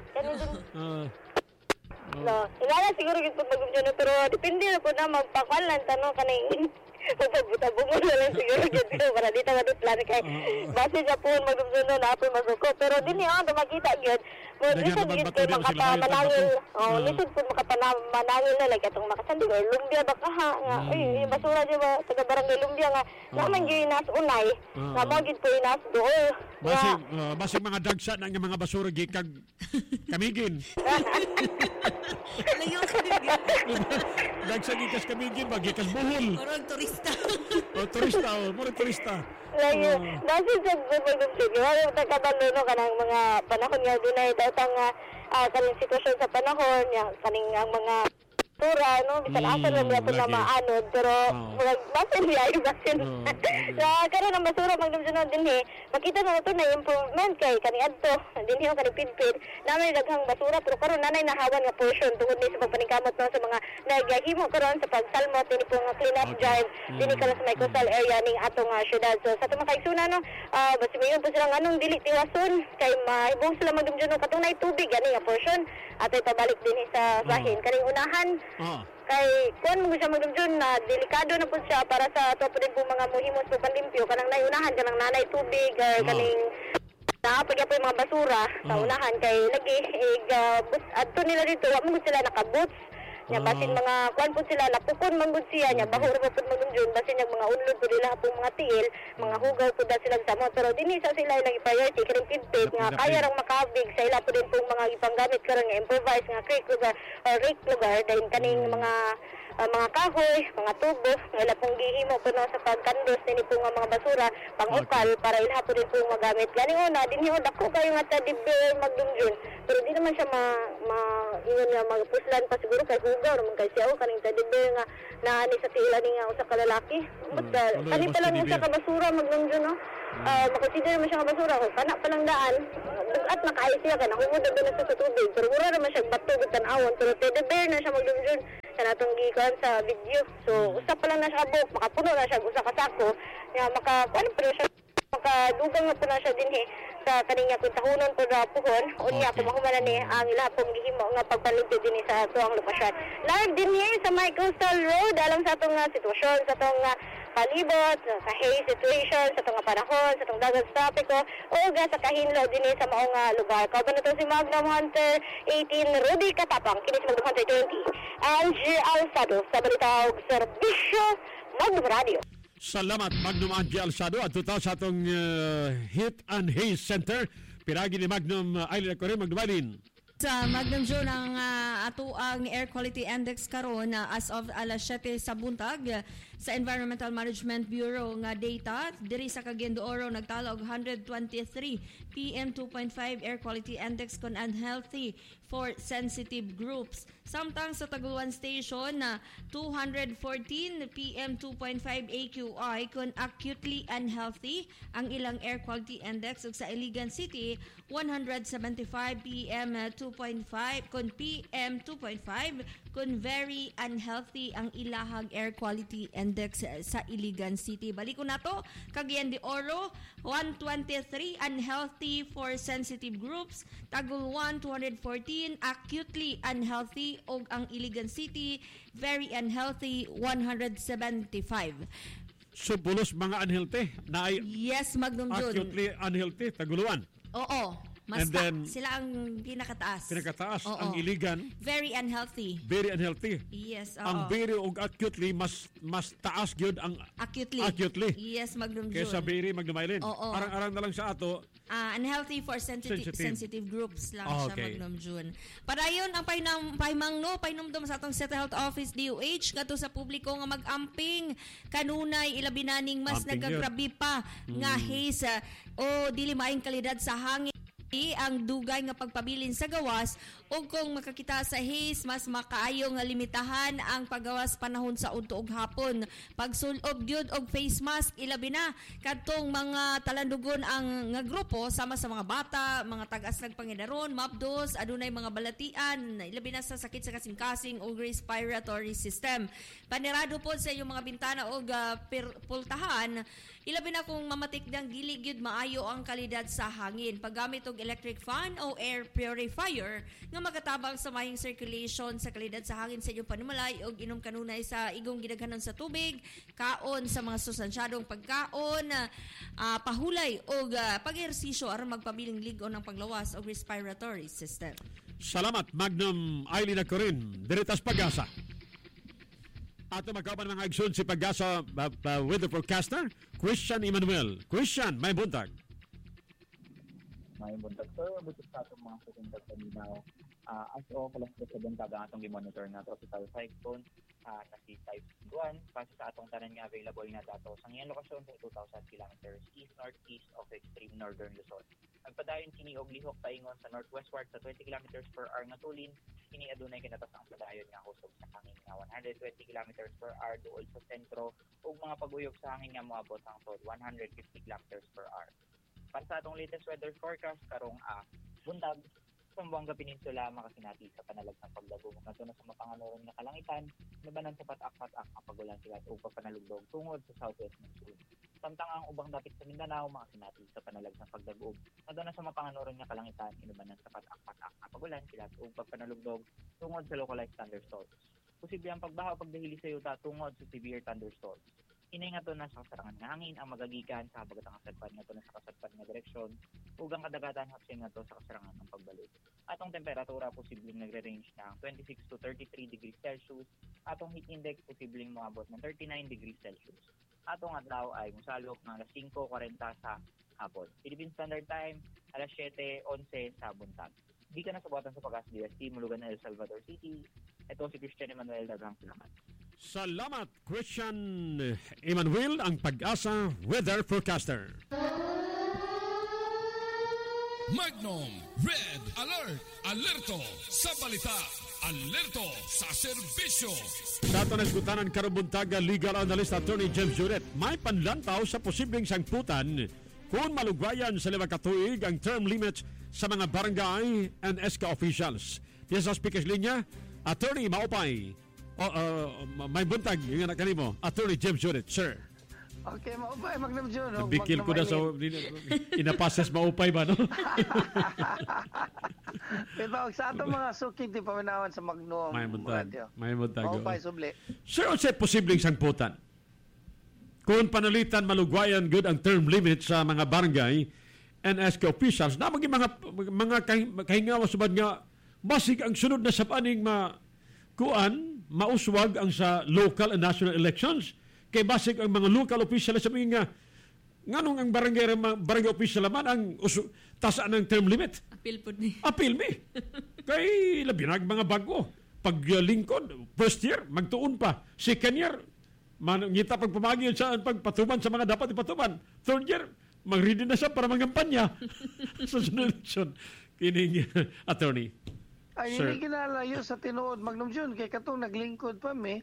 No, ilala siguro gito magdumdum pero depende na po na magpakalan tanong kaning magbuta-bungo na lang siguro gito para dito madutlan kay base sa po magdumdum na apoy masuko pero dinhi makita gyud lisod gyud kay makapanangil lisod po makapanangil na like atong makasandig or lumbia ba kaha nga yung basura di ba taga barangay lumbia nga naman gyud nas unay nga mo gyud po nas dool basig mga dagsa na nga mga basura gikag kamigin. Layo kamigin. Dagsa gikas kamigin ba gikas buhol. Murag turista. Murag turista. Layo. Dasi sa magdumdum. Wala tagabalo no kanang mga panahon nga dunay datang kaning sitwasyon sa panahon nya kaning ang mga tura no bisan asa lang dapat na maanod pero basin sa karon ang basura magdumdum dinhi makita na to na improvement kay kani adto dinhi ang kani pidpid namay daghang basura pero karon nanay nahawan nga portion tungod ni sa pagpaningkamot no sa mga nagyahimo karon sa pagsalmot dinhi po nga clean up drive dinhi kala sa may coastal area ning atong syudad so sa tumang kaigsunan no basi mayon po sila nganong dili tiwason kay mahibong sila magdumdum katong nay tubig ani nga portion atay pabalik dinhi sa bahin kaning unahan kay kung mo siya magdumdum na delikado na po siya para sa ato po din po mga muhimos po panlimpyo kanang nayunahan kanang nanay tubig kaning napagya po yung mga basura sa unahan kay lagi adto nila dito wa mo sila nakaboots nya basin mga kuan po sila napukon manggod siya nya bahur po pud magdumdum basin yung mga unlod po nila pong mga tiil mga hugaw po da sila sa mo pero dinhi sa sila ilang priority kaning pidpid nga kaya rang makabig sa ila po din pong mga ipanggamit karon nga improvise nga creek lugar or lake lugar dahil kaning mga kahoy, mga tubo, nga ila pong gihimo po sa pagkandos nini po nga mga basura, pang-ukal, para ilha po din po magamit. Galing una, din yung dako kayo nga teddy bear magdumdum. Pero di naman siya ingon nga magpuslan pa siguro kay hugaw, naman kay siya kaning teddy bear nga naani sa tiila ni nga usa ka lalaki. Kani pa lang siya ka basura magdumdum, no? Makonsider naman siya ka basura, kung kana pa lang daan, at makaayos siya ka, nakumudag na siya sa tubig. Pero mura naman siya bato, bitan-awon, pero teddy bear na siya magdumdum. Sa natong gikuan sa video. So, usa pa lang na siya kabuk, makapuno na siya, usa ka sako. Makakuan pa siya, makadugang na po na siya dinhi sa kaninya kung tahunon po na puhon. Unya, kumahuman na ni ang ila pong gihimo nga pagpalipid dinhi sa tuwang lupasyan. Live dinhi sa may Coastal Road, alam sa itong sitwasyon, sa itong palibot, sa haze situation, sa itong panahon, sa itong dagat sa trapiko, o sa kahinlo din sa maong lugar. Kauban na ito si Magnum Hunter 18, Rudy Katapang, kini si Magnum Hunter 20, Angie Alsado, sa Balitaw Serbisyo, Magnum Radio. Salamat Magnum Angie Alsado at tutal sa atong Heat and Haze Center. Piragi ni Magnum Aileen Acorin, Magnum Aileen. Sa Magnum Joe ng ato ang Air Quality Index karon as of alas 7 sa buntag sa Environmental Management Bureau nga data diri sa Caguindooro nagtala og 123 PM2.5 Air Quality Index kon unhealthy for sensitive groups. Samtang sa Taguluan Station na 214 PM2.5 AQI kon acutely unhealthy ang ilang air quality index ug sa Iligan City 175 PM2.5 kun PM2.5 kun very unhealthy ang ilahag air quality index sa Iligan City. Balik ko na to, Cagayan de Oro 123 unhealthy for sensitive groups, Taguluan 214 acutely unhealthy og ang Iligan City very unhealthy 175. So pulos mga unhealthy na ay yes, Magnum June. Acutely unhealthy, Taguluan. Oo. Mas sila ang pinakataas. Pinakataas. Ang Iligan. Very unhealthy. Very unhealthy. Yes. Ang very ug acutely mas taas gyud ang acutely. Yes, Magnum June. Kaysa very Magnum Aileen. Arang na lang sa ato. Unhealthy for sensitive groups lang siya, Magnum June. Padayon ang pahinumdom sa atong City Health Office DOH ngadto sa publiko nga mag-amping kanunay ilabi naning mas nagagrabe pa nga haze o dili maayong kalidad sa hangin ang dugay nga pagpabilin sa gawas o kung makakita sa haze mas makaayo nga limitahan ang paggawas panahon sa udto ug hapon. Pagsulob gyud og face mask ilabi na kadtong mga talandugon ang nga grupo sama sa mga bata, mga tagas nagpangidaron, mabdos, adunay mga balatian, ilabi na sa sakit sa kasing-kasing o respiratory system. Panirado po sa inyong mga bintana o pultahan, ilabi na kung mamatik ng dili gyud maayo ang kalidad sa hangin. Paggamit og electric fan o air purifier nga magatabang sa mayong circulation sa kalidad sa hangin sa inyong panumalay o inom kanunay sa igong gidaghanon sa tubig, kaon sa mga sustansyadong pagkaon, pahulay o pag-ehersisyo aron magpabiling ligon ng paglawas o respiratory system. Salamat Magnum Aileen Acorin, Diritas Pag-asa. Ato magkaban mga aksyon si Pag-asa weather forecaster Christian Emmanuel. Christian, may buntag. May buntag. So, buntag sa itong mga susundag kaninaw. As o, kalas ko sa buntag ang atong i-monitor na tropical cyclone na si Type 1. Kasi sa atong tanan nga available na datos ang iyang lokasyon sa 2,000 kilometers east-northeast of extreme northern Luzon. Nagpadayon kini og lihok paingon sa northwestward sa 20 kilometers per hour nga tulin. Kini adunay kinatas ang padayon nga kusog sa hangin nga 120 kilometers per hour duol sa sentro ug mga pag-uyog sa hangin nga moabot ang 150 kilometers per hour. Para sa atong latest weather forecast karong buntag sa Zamboanga Peninsula makasinati sa panalagsang pagdagong ngadto na sa mapanganuron nga kalangitan nabanan sa patak-patak ang pagulan sila ug pagpanalugdog tungod sa southwest monsoon. Samtang ang ubang dapit sa Mindanao makasinati sa panalagsang pagdagog ngadto na sa mapanganuron nga kalangitan inubanan sa patak-patak ang pagulan sila ug pagpanalugdog tungod sa localized thunderstorms. Posible ang pagbaha o pagdahili sa yuta tungod sa severe thunderstorms. Inay nga to na sa kasarangan nga hangin ang magagikan sa habagatang kasadpan nga to na sa kasadpan nga direksyon ug ang kadagatan hapsin nga to sa kasarangan ng pagbalik. Atong temperatura posibleng nagre-range ng 26 to 33 degrees Celsius. Atong heat index posibleng moabot ng 39 degrees Celsius. Atong adlaw ay mosalok ng alas 5:40 sa hapon. Philippine Standard Time alas 7:11 sa buntag. Di ka na subuatan sa Pag-asa DST mulugan na El Salvador City. Ito si Christian Emmanuel, daghang salamat. Salamat Christian Emmanuel, ang Pag-asa weather forecaster. Magnum Red Alert, alerto sa balita, alerto sa serbisyo. Sa ito nasgutanan karubuntaga legal analyst Attorney James Juret, may panlantaw sa posibleng sangputan kung malugwayan sa 5 katuig ang term limits sa mga barangay and SK officials. Diyan sa speakers linya, Attorney Maupay. May buntag yung anak kanimo, Attorney James Juret, sir. Okay, Maupay, Magnum June. Nabikil ko na sa inapases Maupay ba, no? Pero sa atong mga suking di paminawan sa Magnum Radio. May buntag. Maupay, subli. Sir, o siya posibleng sangputan? kung panalitan malugwayan good ang term limit sa mga barangay and SK officials na mga kahingawa subad nga basig ang sunod na sa paning mauswag ang sa local and national elections kay basig ang mga local officials sabi nga nganong ang barangay official man ang tasaan ng term limit. Appeal mi. Kay labi na mga bago. Pag lingkod, first year, magtuon pa. Second year, ngita pagpamagi sa pagpatuban sa mga dapat ipatuban. Third year, mag-ready na siya para mangampanya sa election. Kining attorney. Ay, hindi kinalayo sa tinuod, Magnum June, kay katong naglingkod pa mi,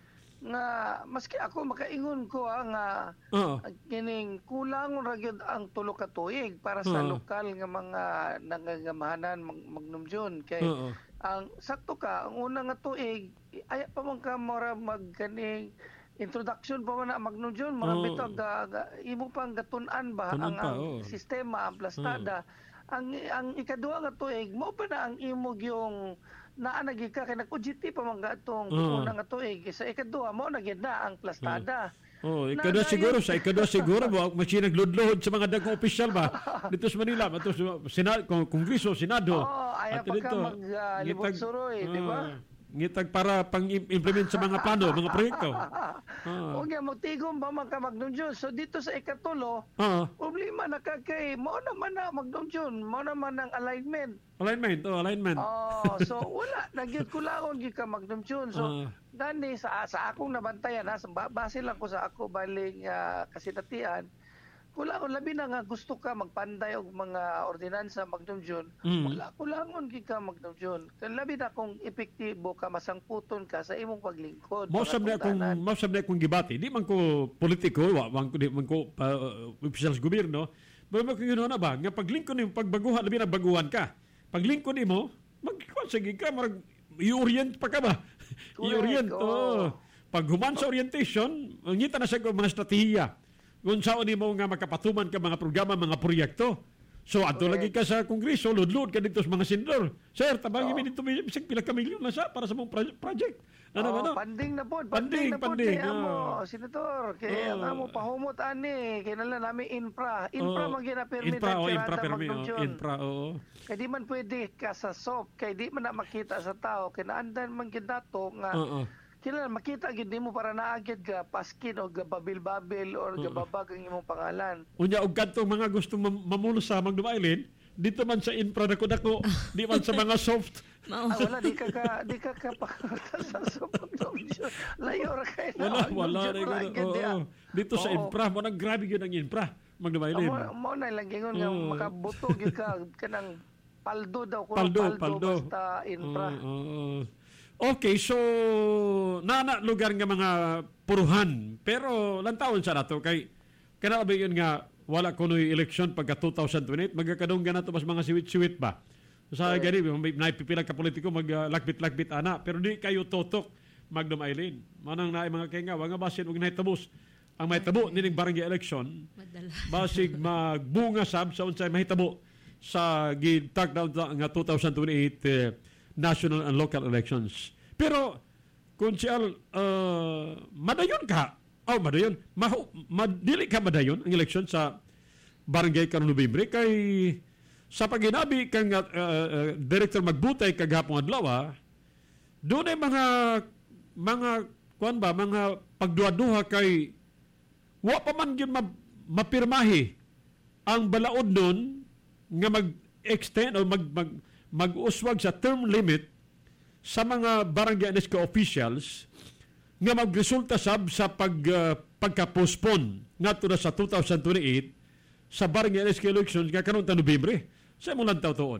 nga maski ako makaingon ko nga kining kulang ra gyud ang tulo ka tuig para sa lokal nga mga nangangamahanan Magnum June kay ang sakto ka ang una nga tuig ay pa man ka mora magkaning introduction pa man na Magnum June mga bitag imo pang gatun-an ba ang sistema ang plastada ang ikaduha nga tuig mo pa na ang imog yung naanagi ka kay nag-UGT pa man gatong una nga tuig sa ikaduha mo na gyud na ang plastada. Ikadwa siguro mo masi nagludlod sa mga dagkong opisyal ba dito sa Manila, dito sa Kongreso, Senado. Ayaw pa ka maglibot suroy, di ba? Ngitag para pang-implement sa mga plano, mga proyekto. O nga, magtigom ba Magnum June? So dito sa ikatulo, problema na kay, mo naman na Magnum June, mo naman ang alignment. Alignment. So wala, nagyod ko laon ka Magnum June. So dani sa akong nabantayan, base lang ko sa ako baling kasinatian, kulangon labi na nga gusto ka magpanday og mga ordinansa Magnum June. Wala kulangon ka Magnum June. Labi na kung epektibo ka masangputon ka sa imong paglingkod. Mosab na kung gibati. Di man ko politiko, di man ko opisyal sa gobyerno. Pero kung na ba nga paglingkod nimo pagbaguhan labi na baguhan ka. Paglingkod nimo magkuan sige ka i-orient pa ka ba? I-orient. Pag human sa orientation, ngita na sa mga strategiya. Kung saan mo nga makapatuman ka mga programa, mga proyekto. So, ato lagi ka sa Kongreso, lud-lud ka dito sa mga senador. Sir, tabangin mo dito, bisag pila ka milyon na sa para sa mong project. Panding na po. Panding. Senator, kaya nga mo pahumot ani, kaya na namin infra. Infra mag-permit infra, Kaya di man pwede ka sa SOP, kaya di man na makita sa tao, kaya naandan man ginato nga, kailan makita gid nimo para naagid ka paskin o gababil-babil or gababag ang imong pangalan. Unya og kadtong mga gusto mamuno sa Magnum Island, dito man sa infra dako-dako, di man sa mga soft. Wala di ka sa soft. Layo ra kay. Wala dito sa infra mo nang grabe gyud ang infra Magnum Island. Mo na lang gingon nga makabuto gyud ka kanang paldo daw ko paldo basta infra. Okay, so lugar nga mga puruhan. Pero lantawon sa nato kay kanabi yun nga wala kunoy eleksyon pagka 2028 magkakadong ganato mas mga siwit-siwit ba. Sa gani naipipila ka politiko maglakbit-lakbit ana pero di kayo totok Magnum Island. Manang naay mga kay nga nga basin og nahitabos ang mahitabo nining barangay election. Basig magbunga sa unsay mahitabo sa gitag nga 2028 national and local elections. Pero kung siyal madayon ka, madili ka madayon ang election sa barangay karong Nobyembre kay sa paginabi kang Director Magbutay kagahapon adlaw doon ay mga pagduha-duha kay wa pa man gyud mapirmahi ang balaod nun nga mag-extend o mag-uswag sa term limit sa mga barangay NSK officials nga magresulta sa pagka-postpone ngadto na sa 2028 sa barangay NSK elections nga karon ta Nobyembre. Sa imong lantaw tuod.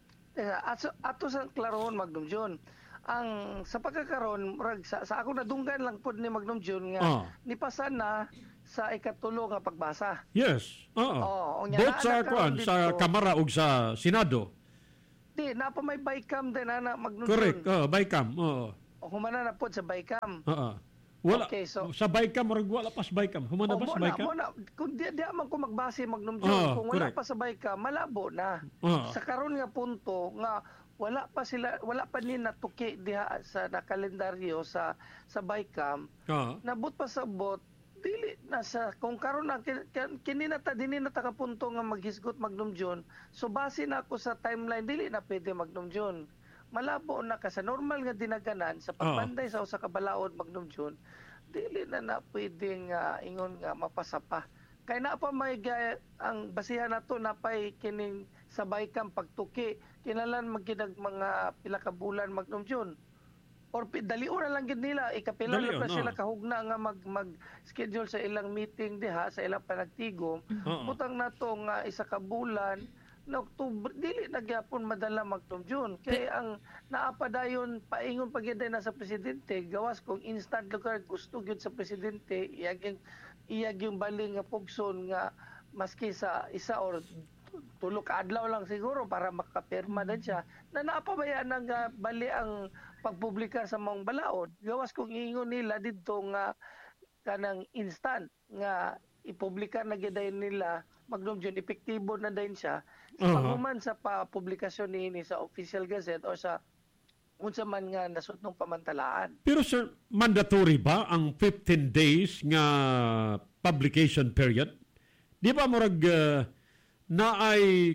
Ato sa klarohon Magnum June. Ang sa pagkakaroon sa ako nadunggan lang pud ni Magnum June nga nipasan na sa ikatulo nga pagbasa. Yes. Both sa Kamara ug sa Senado. Di, napa may BICAM din, Magnum June. Correct, BICAM. Humana na po sa BICAM. Wala, okay, so, sa BICAM, wala pa sa BICAM. Humana ba sa BICAM? Kung di man ko magbase, Magnum June, kung wala pa sa BICAM, malabo na. Sa karon nga punto, nga wala pa ni natuki diha sa kalendaryo sa BICAM. Nabot pa sa bot, dili nasa kung karon na kini na ta kapunto nga maghisgot Magnum John. So base na ako sa timeline dili na pwede Magnum John. Malabo na ka sa normal nga dinaganan sa pagbanday sa usa ka balaod Magnum John. Dili na pwedeng ingon nga mapasapa. Kay na pa may ang basihan nato na pay kining sabay kang pagtuki kinalan magkinag mga pila ka bulan Magnum John. Or dalion na lang gid nila ikapila na sila kahugna nga mag schedule sa ilang meeting diha sa ilang panagtigom. Butang nato nga isa ka bulan na Oktubre dili nagyapon madala Magnum John. Kay ang naapadayon paingon pagiday na sa presidente gawas kung instant lugar gusto gyud sa presidente iyag yung baling nga pugson nga maski sa isa or tulo ka adlaw lang siguro para makapirma din siya na napabayaan nga bali ang pagpublika sa mga balaod. Gawas kung ingon nila dito nga kanang instant nga ipublika na giday nila Magnum John epektibo na din siya sa paghuman sa publikasyon niini sa Official Gazette o sa unsa man nga nasudnong pamantalaan. Pero sir, mandatory ba ang 15 days nga publication period? Di ba murag naay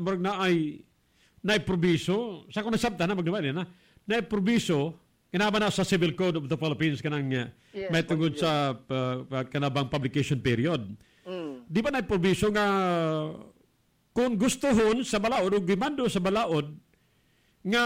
probiso sa kung nasabta na magdumali na probiso kinaba na sa Civil Code of the Philippines kanang may tungod sa kanabang publication period. Di ba na probiso nga kung gustohon sa balaod o gimando sa balaod nga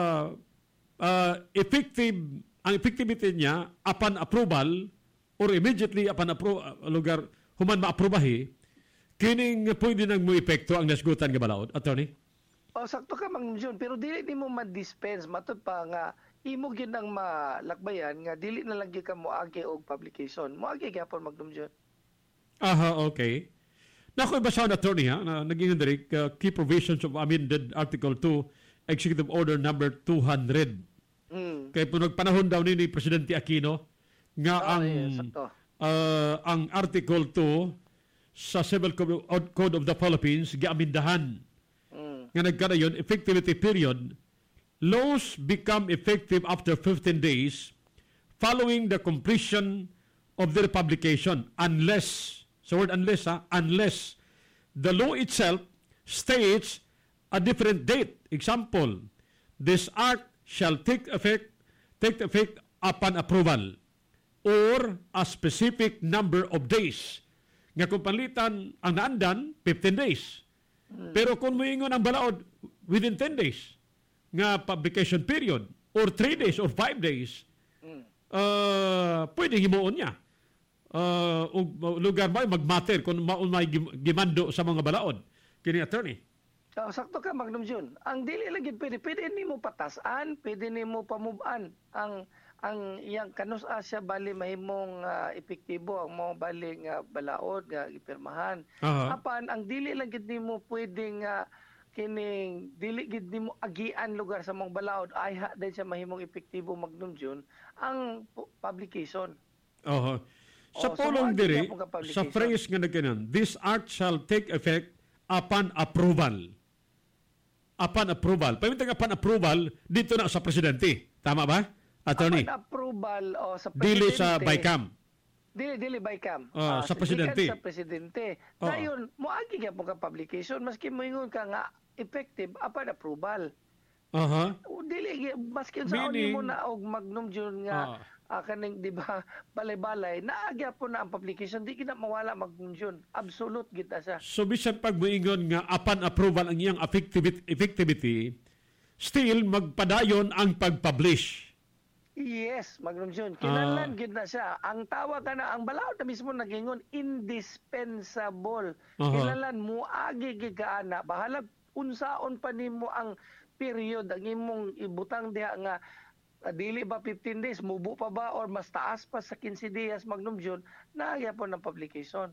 ang effectivity niya upon approval or immediately upon lugar human ma-aprobahi kining pwede nang mo epekto ang nasgutan nga balaod, attorney? Sakto ka Magnum John, pero dili nimo ma-dispense matod pa nga imo gyud ang malakbayan nga dili na lang gyud ka moagi og publication. Moagi gyapon Magnum John. Okay. Nakoy basa na attorney na naging diri key provisions of amended Article 2 Executive Order number 200. Kay punog panahon daw ni Presidente Aquino nga ang Article 2 sa Civil Code of the Philippines giamindahan. Nga nagkadayon effectivity period, laws become effective after 15 days following the completion of their publication unless the law itself states a different date. Example, this act shall take effect upon approval or a specific number of days. Nga kung palitan ang naandan, 15 days. Pero kung moingon ang balaod within 10 days nga publication period or 3 days or 5 days, pwede himuon niya. Lugar ba magmatter kung may gimando sa mga balaod. Kini attorney. Sakto ka Magnum John. Ang dili lang gid pwede nimo patasan, pwede nimo pamuban ang iyang kanus siya bali mahimong epektibo ang mga bali nga balaod nga ipirmahan. Apan ang dili lang gid nimo pwedeng kining dili gid nimo agian lugar sa mga balaod ay din siya mahimong epektibo Magnum John ang publication. Sa pulong diri sa phrase nga nagkanan, this act shall take effect upon approval. Upon approval. Pamintang upon approval dito na sa presidente. Tama ba? Attorney. Upon approval sa presidente. Dili sa BICAM. Dili BICAM. Sa presidente. Sa presidente. Dayon, moagi ka po ka publication maski moingon ka nga effective upon approval. Dili maski sa mo na og Magnum John nga kaning di ba balay-balay naagya po na ang publication di gina mawala Magnum John. Absolute gid sa. So bisan pag moingon nga upon approval ang iyang effectivity still magpadayon ang pag-publish. Yes, Magnum John. Kinahanglan gid na siya. Ang tawag na ang balaod na mismo nagingon indispensable. Kinahanglan moagi gid ka ana. Bahala unsaon pa nimo ang period ang imong ibutang diha nga dili ba 15 days, mubo pa ba or mas taas pa sa 15 days Magnum John, naagya po ng publication.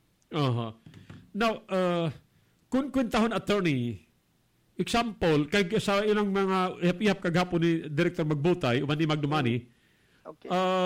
Now, kung kwentahon attorney, example, kay sa ilang mga ihap kagapon ni Director Magbutay, uman ni Magdumani,